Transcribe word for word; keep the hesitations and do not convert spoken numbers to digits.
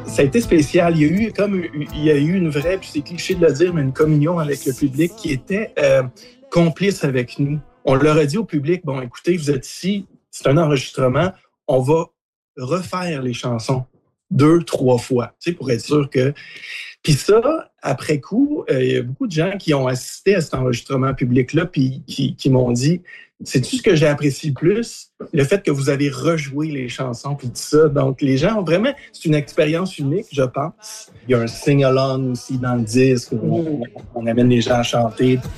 ça a été spécial. Il y a eu comme il y a eu une vraie, puis c'est cliché de le dire, mais une communion avec le public qui était euh, complice avec nous. On leur a dit au public, bon, écoutez, vous êtes ici, c'est un enregistrement, on va refaire les chansons deux, trois fois, tu sais, pour être sûr que... Puis ça, après coup, euh, il y a beaucoup de gens qui ont assisté à cet enregistrement public-là, puis qui, qui m'ont dit, c'est-tu ce que j'ai apprécié le plus? Le fait que vous avez rejoué les chansons, puis tout ça. Donc, les gens ont vraiment... C'est une expérience unique, je pense. Il y a un sing-along aussi dans le disque, où on, on amène les gens à chanter